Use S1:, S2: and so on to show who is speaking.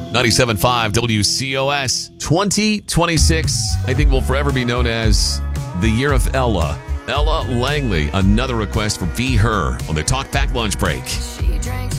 S1: 97.5 WCOS 2026, I think, will forever be known as the year of Ella. Ella Langley, another request for Be Her on the Talk Back Lunch Break.
S2: She drank